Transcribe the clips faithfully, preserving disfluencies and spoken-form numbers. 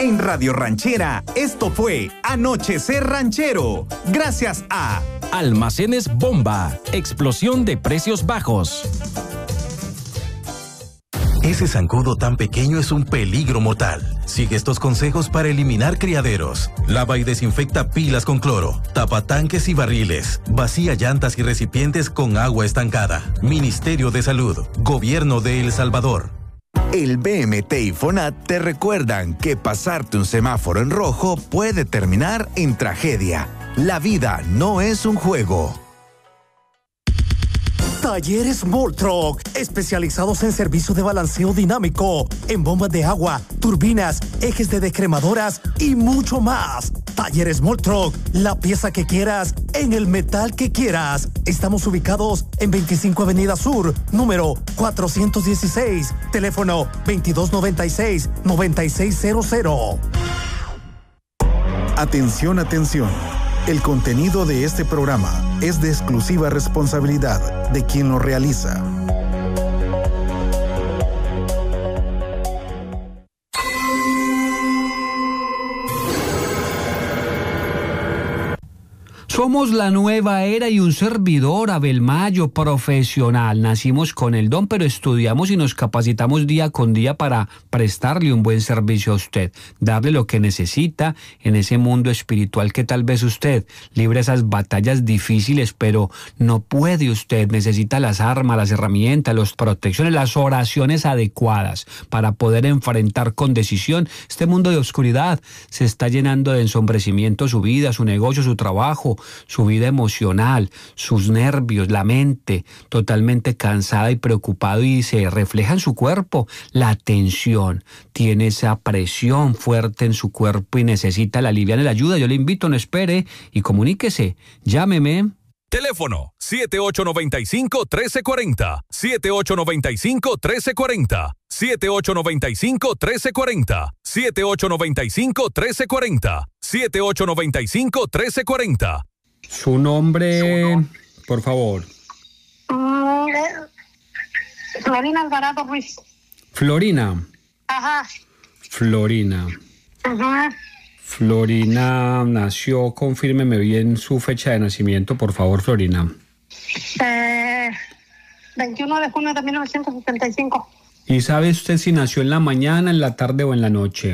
En Radio Ranchera, esto fue Anochecer Ranchero. Gracias a Almacenes Bomba, explosión de precios bajos. Ese zancudo tan pequeño es un peligro mortal. Sigue estos consejos para eliminar criaderos. Lava y desinfecta pilas con cloro. Tapa tanques y barriles. Vacía llantas y recipientes con agua estancada. Ministerio de Salud. Gobierno de El Salvador. El B M T y FONAT te recuerdan que pasarte un semáforo en rojo puede terminar en tragedia. La vida no es un juego. Talleres Moltruck, especializados en servicio de balanceo dinámico, en bombas de agua, turbinas, ejes de descremadoras y mucho más. Talleres Moltruck, la pieza que quieras, en el metal que quieras. Estamos ubicados en veinticinco Avenida Sur, número cuatrocientos dieciséis, teléfono veintidós noventa y seis, noventa y seis cero cero. Atención, atención. El contenido de este programa es de exclusiva responsabilidad de quien lo realiza. Somos la nueva era y un servidor, Abel Mayo, profesional. Nacimos con el don, pero estudiamos y nos capacitamos día con día para prestarle un buen servicio a usted, darle lo que necesita en ese mundo espiritual que tal vez usted libre esas batallas difíciles, pero no puede usted. Necesita las armas, las herramientas, las protecciones, las oraciones adecuadas para poder enfrentar con decisión este mundo de oscuridad. Se está llenando de ensombrecimiento su vida, su negocio, su trabajo, su vida emocional, sus nervios, la mente totalmente cansada y preocupado, y se refleja en su cuerpo la tensión. Tiene esa presión fuerte en su cuerpo y necesita la aliviar, la ayuda. Yo le invito, no espere y comuníquese. Llámeme. Teléfono siete ocho nueve cinco, uno tres cuatro cero, siete ocho nueve cinco, uno tres cuatro cero, siete ocho nueve cinco, uno tres cuatro cero, siete ocho nueve cinco, uno tres cuatro cero, siete ocho nueve cinco, uno tres cuatro cero. Su nombre, por favor. Mm, Florina Alvarado Ruiz. Florina. Ajá. Florina. Ajá. Florina nació, confírmeme bien su fecha de nacimiento, por favor, Florina. Eh, veintiuno de junio de mil novecientos setenta y cinco. ¿Y sabe usted si nació en la mañana, en la tarde o en la noche?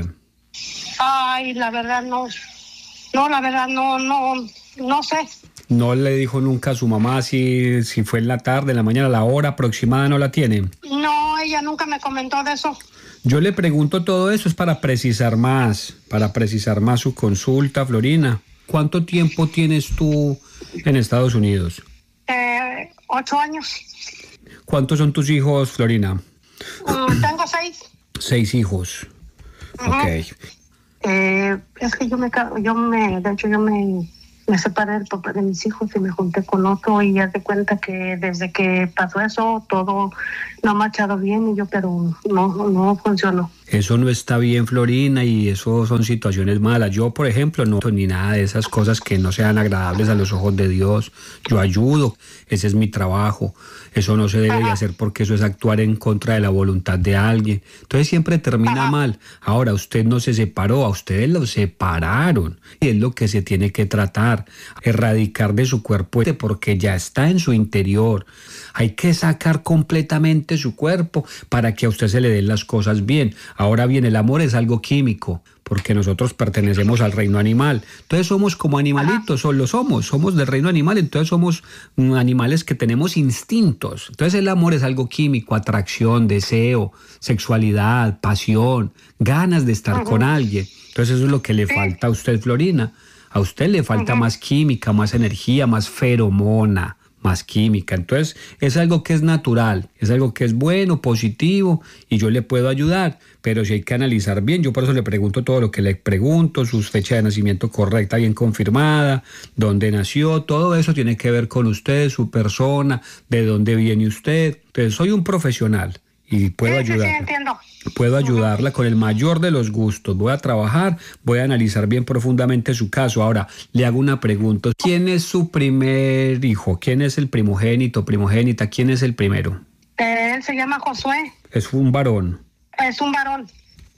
Ay, la verdad no. No, la verdad no, no, no sé. ¿No le dijo nunca a su mamá si, si fue en la tarde, en la mañana, la hora aproximada no la tiene? No, ella nunca me comentó de eso. Yo le pregunto todo eso, es para precisar más, para precisar más su consulta, Florina. ¿Cuánto tiempo tienes tú en Estados Unidos? Eh, ocho años. ¿Cuántos son tus hijos, Florina? Mm, tengo seis. Seis hijos. Uh-huh. Ok. Eh, es que yo me, yo me, de hecho yo me, me separé del papá de mis hijos y me junté con otro, y ya te cuenta que desde que pasó eso todo no ha marchado bien, y yo pero no, no funcionó. Eso no está bien, Florina, y eso son situaciones malas. Yo, por ejemplo, no soy ni nada de esas cosas que no sean agradables a los ojos de Dios. Yo ayudo, ese es mi trabajo. Eso no se debe de hacer porque eso es actuar en contra de la voluntad de alguien. Entonces siempre termina Ajá. mal. Ahora, usted no se separó, a ustedes lo separaron. Y es lo que se tiene que tratar, erradicar de su cuerpo porque ya está en su interior. Hay que sacar completamente su cuerpo para que a usted se le den las cosas bien. Ahora bien, el amor es algo químico, porque nosotros pertenecemos al reino animal. Entonces somos como animalitos, o lo somos, somos del reino animal, entonces somos animales que tenemos instintos. Entonces el amor es algo químico, atracción, deseo, sexualidad, pasión, ganas de estar uh-huh. con alguien. Entonces eso es lo que le falta a usted, Florina. A usted le falta uh-huh. más química, más energía, más feromona, más química. Entonces es algo que es natural, es algo que es bueno, positivo, y yo le puedo ayudar, pero si hay que analizar bien. Yo por eso le pregunto todo lo que le pregunto, su fecha de nacimiento correcta, bien confirmada, dónde nació, todo eso tiene que ver con usted, su persona, de dónde viene usted. Entonces soy un profesional y puedo sí, ayudarla. Sí, sí, entiendo. Puedo ayudarla con el mayor de los gustos. Voy a trabajar, voy a analizar bien profundamente su caso. Ahora, le hago una pregunta. ¿Quién es su primer hijo? ¿Quién es el primogénito, primogénita? ¿Quién es el primero? Él se llama Josué. Es un varón. Es un varón.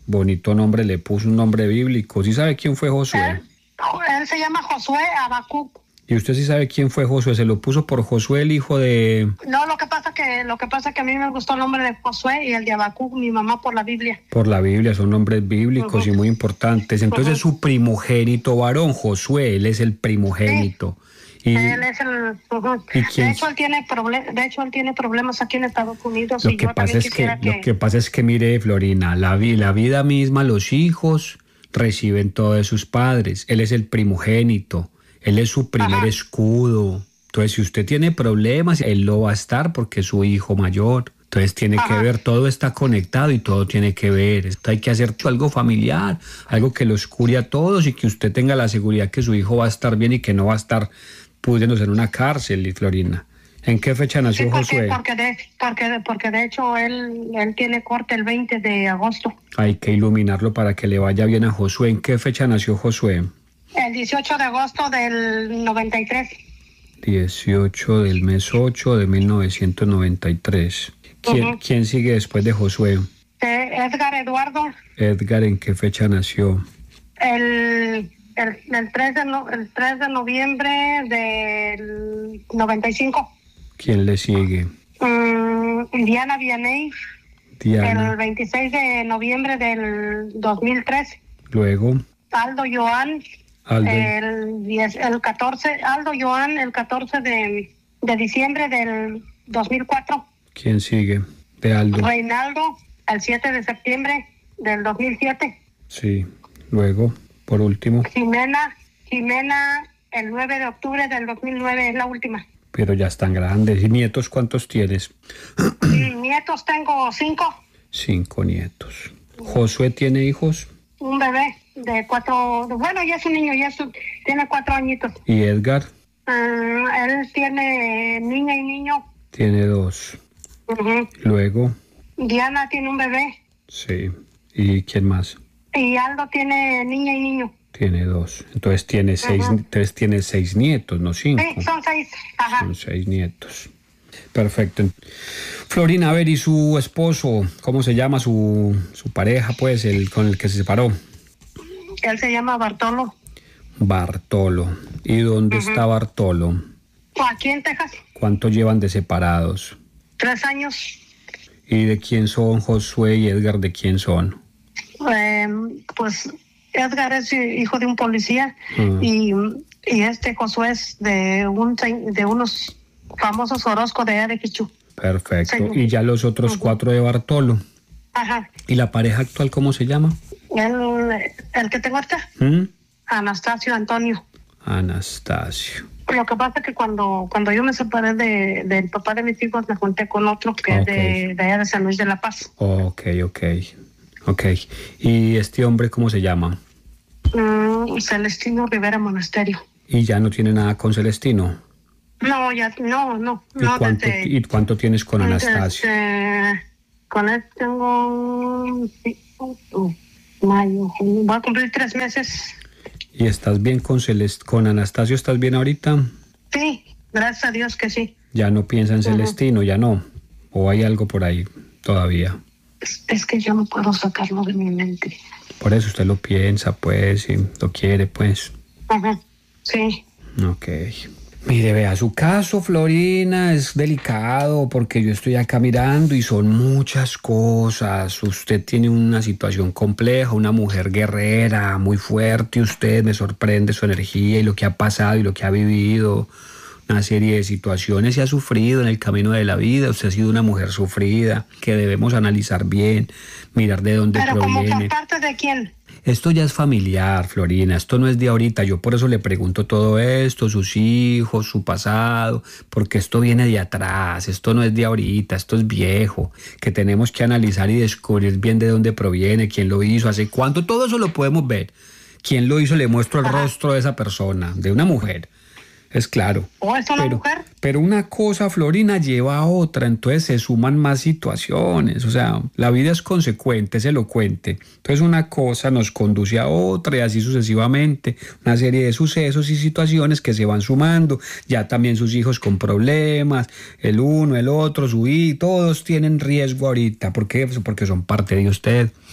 Bonito nombre, le puso un nombre bíblico. ¿Sí sabe quién fue Josué? Él, él se llama Josué Habacuc. ¿Y usted sí sabe quién fue Josué? ¿Se lo puso por Josué, el hijo de...? No, lo que pasa que lo que pasa que a mí me gustó el nombre de Josué y el de Habacuc, mi mamá, por la Biblia. Por la Biblia, son nombres bíblicos uh-huh. y muy importantes. Entonces uh-huh. su primogénito varón, Josué, él es el primogénito. Sí. Y, él es el... Uh-huh. ¿y quién? De hecho, él tiene problem- de hecho, él tiene problemas aquí en Estados Unidos. Lo, y que, yo pasa es que, que... lo que pasa es que, mire, Florina, la, vi- la vida misma, los hijos reciben todo de sus padres. Él es el primogénito. Él es su primer Ajá. escudo. Entonces, si usted tiene problemas, él lo va a estar porque es su hijo mayor. Entonces, tiene Ajá. que ver, todo está conectado y todo tiene que ver. Esto hay que hacer algo familiar, algo que los cure a todos y que usted tenga la seguridad que su hijo va a estar bien y que no va a estar pudriéndose en una cárcel, Florina. ¿En qué fecha nació sí, porque, Josué? Porque de, porque, porque de hecho él, él tiene corte el veinte de agosto. Hay que iluminarlo para que le vaya bien a Josué. ¿En qué fecha nació Josué? El dieciocho de agosto del noventa y tres. dieciocho del mes ocho de mil novecientos noventa y tres. ¿Quién, uh-huh. ¿quién sigue después de Josué? Eh, Edgar Eduardo. Edgar, ¿en qué fecha nació? El, el, el, tres de no, el tres de noviembre del noventa y cinco. ¿Quién le sigue? Um, Diana Vianney. Diana. El veintiséis de noviembre del dos mil tres. Luego. Aldo Joan. Aldo. El, diez, el catorce, Aldo Joan, el catorce de, de diciembre del dos mil cuatro. ¿Quién sigue? De Aldo. Reinaldo, el siete de septiembre del dos mil siete. Sí, luego, por último. Jimena, Jimena, el nueve de octubre del dos mil nueve es la última. Pero ya están grandes. ¿Y nietos cuántos tienes? Y nietos tengo cinco. Cinco nietos. ¿Josué tiene hijos? Un bebé de cuatro, bueno, ya es un niño, ya es un, tiene cuatro añitos. ¿Y Edgar? Uh, él tiene niña y niño. Tiene dos. Uh-huh. Luego. Diana tiene un bebé. Sí. ¿Y quién más? Y Aldo tiene niña y niño. Tiene dos. Entonces tiene seis, uh-huh. entonces tiene seis nietos, no cinco. Sí, son seis. Ajá. Son seis nietos. Perfecto. Florina, a ver, ¿y su esposo? ¿Cómo se llama su, su pareja, pues, el con el que se separó? Él se llama Bartolo. Bartolo. ¿Y dónde uh-huh. está Bartolo? Aquí en Texas. ¿Cuánto llevan de separados? Tres años. ¿Y de quién son Josué y Edgar? ¿De quién son? Eh, pues Edgar es hijo de un policía uh-huh. y, y este Josué es de, un, de unos famosos Orozco de Arequichu. Perfecto. Sí. Y ya los otros uh-huh. cuatro de Bartolo. Ajá. ¿Y la pareja actual cómo se llama? El, el que tengo ahorita. ¿Mm? Anastasio Antonio. Anastasio. Lo que pasa es que cuando, cuando yo me separé de, del papá de mis hijos, me junté con otro que okay. es de, de allá de San Luis de la Paz. Ok, ok. Ok. ¿Y este hombre cómo se llama? Mm, Celestino Rivera Monasterio. ¿Y ya no tiene nada con Celestino? No, ya, no, no. ¿Y, no, cuánto, desde, ¿y cuánto tienes con Anastasio? Desde, con él tengo uh, mayo, voy a cumplir tres meses. ¿Y estás bien con Celest, con Anastasio? ¿Estás bien ahorita? Sí, gracias a Dios que sí. ¿Ya no piensa en Celestino? Uh-huh. ¿Ya no? ¿O hay algo por ahí todavía? Es, es que yo no puedo sacarlo de mi mente. Por eso usted lo piensa, pues, y lo quiere, pues. Ajá, uh-huh. Sí. Ok. Mire, vea, su caso, Florina, es delicado porque yo estoy acá mirando y son muchas cosas. Usted tiene una situación compleja, una mujer guerrera, muy fuerte. Usted me sorprende su energía y lo que ha pasado y lo que ha vivido. Una serie de situaciones y ha sufrido en el camino de la vida. Usted ha sido una mujer sufrida que debemos analizar bien, mirar de dónde ¿Pero proviene. ¿Pero como por parte de quién? Esto ya es familiar, Florina, esto no es de ahorita, yo por eso le pregunto todo esto, sus hijos, su pasado, porque esto viene de atrás, esto no es de ahorita, esto es viejo, que tenemos que analizar y descubrir bien de dónde proviene, quién lo hizo, hace cuánto, todo eso lo podemos ver. Quién lo hizo, le muestro el Ajá. rostro de esa persona, de una mujer. Es claro. ¿O es una pero, mujer? Pero una cosa, Florina, lleva a otra, entonces se suman más situaciones. O sea, la vida es consecuente, es elocuente. Entonces una cosa nos conduce a otra y así sucesivamente. Una serie de sucesos y situaciones que se van sumando. Ya también sus hijos con problemas, el uno, el otro, su hijo, todos tienen riesgo ahorita. ¿Por qué? Porque son parte de usted.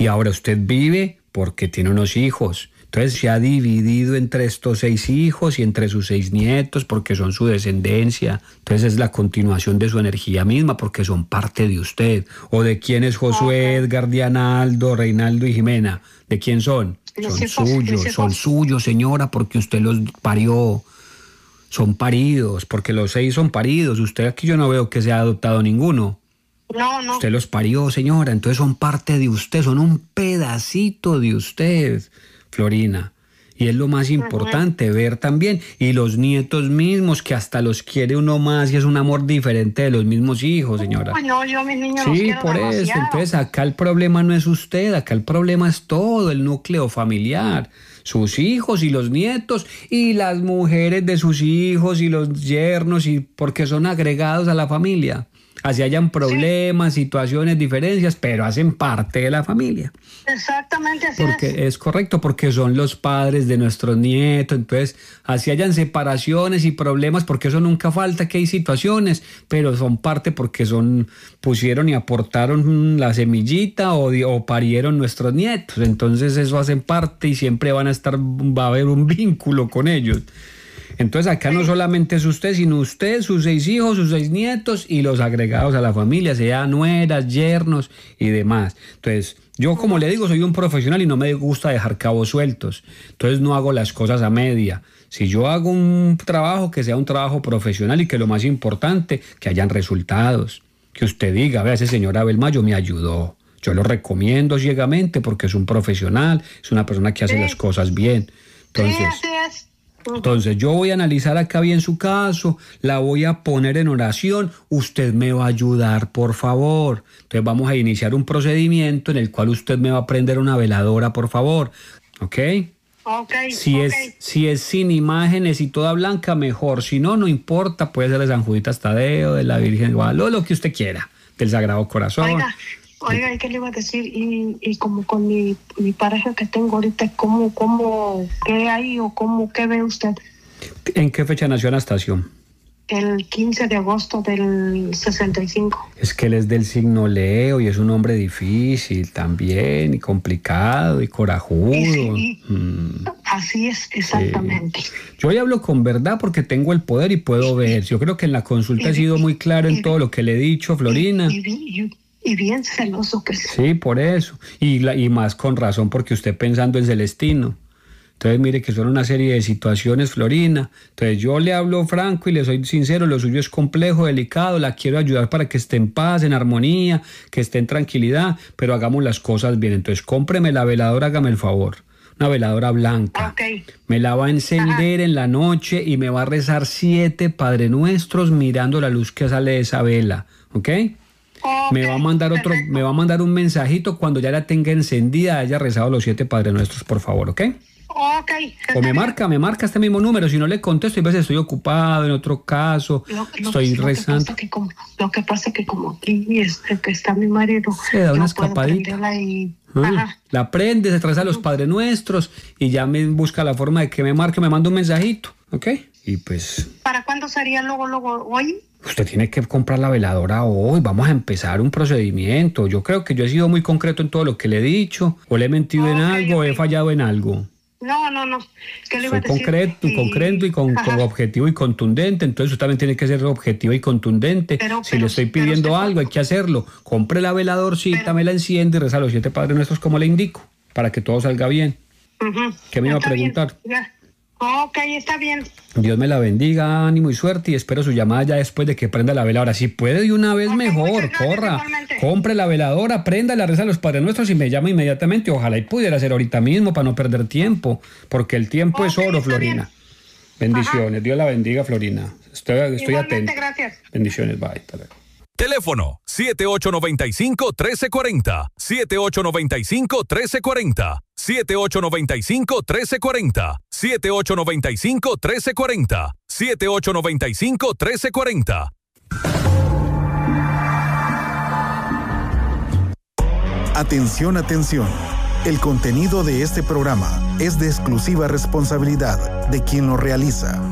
Y ahora usted vive porque tiene unos hijos. Entonces se ha dividido entre estos seis hijos y entre sus seis nietos porque son su descendencia. Entonces es la continuación de su energía misma porque son parte de usted. ¿O de quién es Josué, Edgar, Diana, Aldo, Reinaldo y Jimena? ¿De quién son? Son suyos, son suyos, señora, porque usted los parió. Son paridos, porque los seis son paridos. Usted aquí yo no veo que se ha adoptado ninguno. No, no. Usted los parió, señora, entonces son parte de usted, son un pedacito de usted, Florina. Y es lo más importante, uh-huh. ver también. Y los nietos mismos, que hasta los quiere uno más y es un amor diferente de los mismos hijos, señora. Uy, no, yo a mis niños sí, los quiero por demasiado. eso. Entonces acá el problema no es usted, acá el problema es todo el núcleo familiar. Sus hijos y los nietos y las mujeres de sus hijos y los yernos, y porque son agregados a la familia. Así hayan problemas, sí. situaciones, diferencias, pero hacen parte de la familia. Exactamente, así porque es. Es correcto, porque son los padres de nuestros nietos. Entonces, así hayan separaciones y problemas, porque eso nunca falta, que hay situaciones, pero son parte porque son pusieron y aportaron la semillita o, o parieron nuestros nietos. Entonces, eso hacen parte y siempre van a estar, va a haber un vínculo con ellos. Entonces acá no solamente es usted, sino usted, sus seis hijos, sus seis nietos y los agregados a la familia, sea nueras, yernos y demás. Entonces, yo como le digo, soy un profesional y no me gusta dejar cabos sueltos. Entonces no hago las cosas a media. Si yo hago un trabajo, que sea un trabajo profesional y que lo más importante, que hayan resultados. Que usted diga, vea, ese señor Abel Mayo me ayudó. Yo lo recomiendo ciegamente porque es un profesional, es una persona que hace sí. las cosas bien. Entonces, sí, así es. Entonces yo voy a analizar acá bien su caso, la voy a poner en oración, usted me va a ayudar, por favor. Entonces vamos a iniciar un procedimiento en el cual usted me va a prender una veladora, por favor, ¿ok? Ok, si ok. es si es sin imágenes y toda blanca, mejor. Si no, no importa, puede ser de San Juditas Tadeo, de la Virgen de Guadalupe, lo que usted quiera, del Sagrado Corazón. Oiga. Oiga, ¿y qué le iba a decir? Y, y como con mi, mi pareja que tengo ahorita, ¿cómo, cómo, qué hay o cómo, qué ve usted? ¿En qué fecha nació Anastasio? El quince de agosto del sesenta y cinco. Es que él es del signo Leo y es un hombre difícil también, y complicado, y corajudo. Y sí, y mm. Así es, exactamente. Sí. Yo hoy hablo con verdad porque tengo el poder y puedo ver. Yo creo que en la consulta y, he sido muy claro en y, todo lo que le he dicho, Florina. Y, y, y, y bien celoso que es. Sí, por eso. Y, la, y más con razón porque usted pensando en Celestino. Entonces, mire que son una serie de situaciones, Florina. Entonces, yo le hablo franco y le soy sincero, lo suyo es complejo, delicado, la quiero ayudar para que esté en paz, en armonía, que esté en tranquilidad, pero hagamos las cosas bien. Entonces, cómpreme la veladora, hágame el favor. Una veladora blanca. Okay. Me la va a encender Ajá. en la noche y me va a rezar siete Padre Nuestros mirando la luz que sale de esa vela, ¿ok? Okay, me va a mandar otro, perfecto. me va a mandar un mensajito cuando ya la tenga encendida, haya rezado los siete Padre Nuestros, por favor, ¿ok? Ok. O me marca, me marca este mismo número, si no le contesto, y a veces estoy ocupado, en otro caso, lo, lo, estoy lo rezando. Que que como, lo que pasa es que como aquí es, que está mi marido, se da una escapadita. Y... Ah, la prende, se traza a los Padres Nuestros y ya me busca la forma de que me marque, me manda un mensajito, ¿ok? Y pues... ¿Para cuándo sería luego, luego, hoy? Usted tiene que comprar la veladora hoy, vamos a empezar un procedimiento. Yo creo que yo he sido muy concreto en todo lo que le he dicho, o le he mentido okay, en algo, okay. o he fallado en algo. No, no, no. ¿Qué le Soy iba a decir? concreto, y... concreto y con, con objetivo y contundente, entonces usted también tiene que ser objetivo y contundente. Pero, si pero, le estoy pidiendo algo, hay que hacerlo. Compre la veladorcita, pero... me la enciende y reza los siete Padres Nuestros como le indico, para que todo salga bien. Uh-huh. ¿Qué me iba a preguntar? Ya. Ok, está bien. Dios me la bendiga, ánimo y suerte, y espero su llamada ya después de que prenda la veladora. Si puede de una vez okay, mejor, corra, compre la veladora, prenda la reza a los Padres Nuestros y me llama inmediatamente. Ojalá y pudiera hacer ahorita mismo para no perder tiempo, porque el tiempo okay, es oro, Florina. Bien. Bendiciones, Ajá. Dios la bendiga, Florina. Estoy, estoy atento. Gracias. Bendiciones, bye. Teléfono siete ocho nueve cinco, uno tres cuatro cero, siete ocho nueve cinco, uno tres cuatro cero, siete ocho nueve cinco, uno tres cuatro cero, siete ocho nueve cinco, uno tres cuatro cero, siete ocho nueve cinco, uno tres cuatro cero. Atención, atención. El contenido de este programa es de exclusiva responsabilidad de quien lo realiza.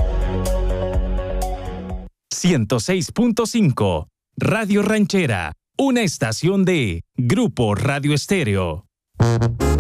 ciento seis punto cinco Radio Ranchera, una estación de Grupo Radio Estéreo.